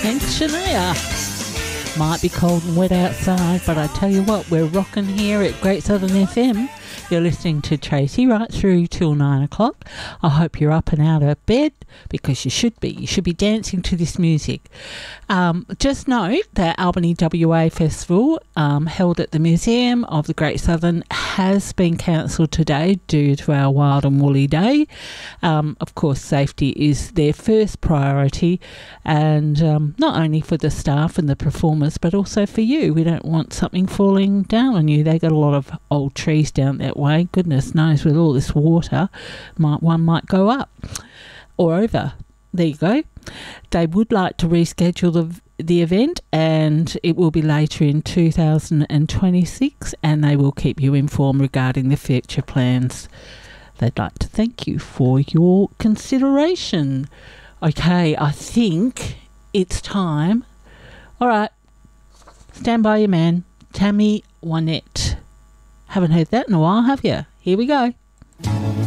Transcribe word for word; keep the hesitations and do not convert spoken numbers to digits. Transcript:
Thanks, Shania. Might be cold and wet outside, but I tell you what, we're rocking here at Great Southern F M. You're listening to Tracy right through till nine o'clock. I hope you're up and out of bed, because you should be. You should be dancing to this music. Um, just note that Albany W A Festival, um, held at the Museum of the Great Southern, has been cancelled today due to our Wild and Woolly Day. Um, of course, safety is their first priority, and um, not only for the staff and the performers, but also for you. We don't want something falling down on you. They got a lot of old trees down that way. Goodness knows, with all this water, might one might go up or over. There you go. They would like to reschedule the the event, and it will be later in two thousand twenty-six, and they will keep you informed regarding the future plans. They'd like to thank you for your consideration. Okay, I think it's time. All right, stand by your man, Tammy Wynette. Haven't heard that in a while, have you? Here we go.